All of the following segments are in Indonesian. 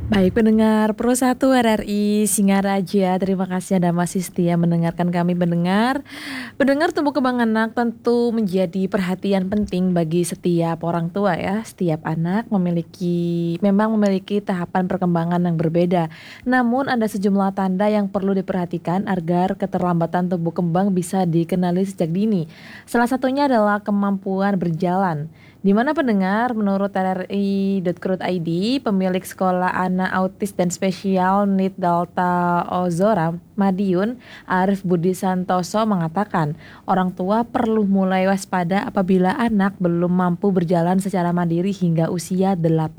Baik pendengar Pro 1 RRI Singaraja, terima kasih Anda masih setia mendengarkan kami pendengar tumbuh kembang anak tentu menjadi perhatian penting bagi setiap orang tua ya. Setiap anak memang memiliki tahapan perkembangan yang berbeda. Namun ada sejumlah tanda yang perlu diperhatikan agar keterlambatan tumbuh kembang bisa dikenali sejak dini. Salah satunya adalah kemampuan berjalan. Di mana pendengar, menurut rri.co.id, pemilik sekolah anak autis dan spesial Need Delta Ozora, Madiun, Arif Budi Santoso mengatakan, orang tua perlu mulai waspada apabila anak belum mampu berjalan secara mandiri hingga usia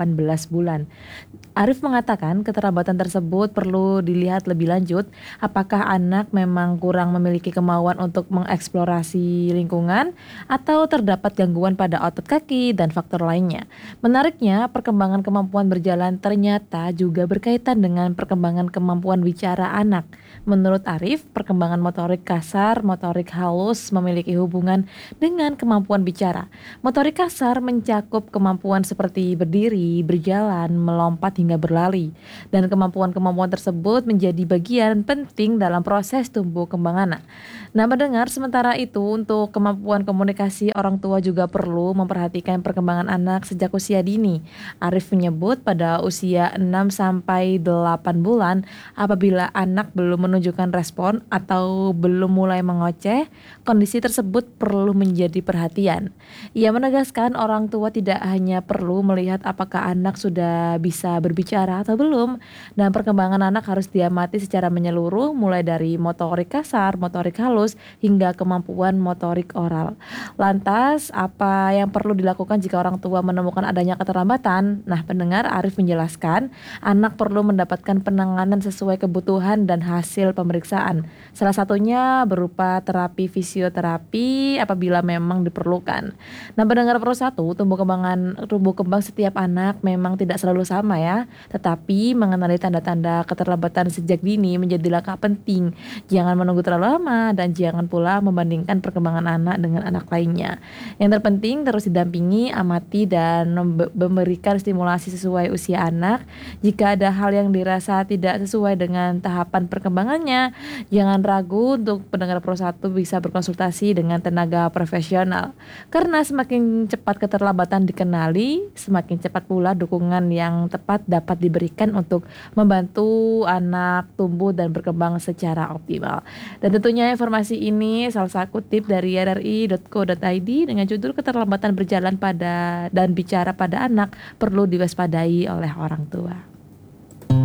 18 bulan. Arif mengatakan keterlambatan tersebut perlu dilihat lebih lanjut, apakah anak memang kurang memiliki kemauan untuk mengeksplorasi lingkungan atau terdapat gangguan pada otot kaki dan faktor lainnya. Menariknya, perkembangan kemampuan berjalan ternyata juga berkaitan dengan perkembangan kemampuan bicara anak. Menurut Arif, perkembangan motorik kasar, motorik halus memiliki hubungan dengan kemampuan bicara. Motorik kasar mencakup kemampuan seperti berdiri, berjalan, melompat hingga berlari. Dan kemampuan-kemampuan tersebut menjadi bagian penting dalam proses tumbuh kembang anak. Nah, mendengar sementara itu untuk kemampuan komunikasi orang tua juga perlu memperhatikan perkembangan anak sejak usia dini. Arif menyebut pada usia 6 sampai 8 bulan apabila anak belum menunjukkan respon atau belum mulai mengoceh, kondisi tersebut perlu menjadi perhatian. Ia menegaskan orang tua tidak hanya perlu melihat apakah anak sudah bisa berbicara atau belum, dan perkembangan anak harus diamati secara menyeluruh mulai dari motorik kasar, motorik halus, hingga kemampuan motorik oral. Lantas, apa yang perlu dilakukan jika orang tua menemukan adanya keterlambatan? Nah, pendengar, Arif menjelaskan, anak perlu mendapatkan penanganan sesuai kebutuhan dan hasil pemeriksaan. Salah satunya berupa terapi fisioterapi apabila memang diperlukan. Nah, pendengar Pro 1, tumbuh kembang setiap anak memang tidak selalu sama ya, tetapi mengenali tanda-tanda keterlambatan sejak dini menjadi langkah penting. Jangan menunggu terlalu lama dan jangan pula membandingkan perkembangan anak dengan anak lainnya. Yang terpenting terus didampingi, amati dan memberikan stimulasi sesuai usia anak. Jika ada hal yang dirasa tidak sesuai dengan tahapan perkembangannya, jangan ragu untuk pendengar Pro 1 bisa berkonsultasi dengan tenaga profesional. Karena semakin cepat keterlambatan dikenali, semakin cepat pula dukungan yang tepat dapat diberikan untuk membantu anak tumbuh dan berkembang secara optimal. Dan tentunya informasi ini salah satu kutip dari rri.co.id dengan judul keterlambatan berjalan pada dan bicara pada anak perlu diwaspadai oleh orang tua.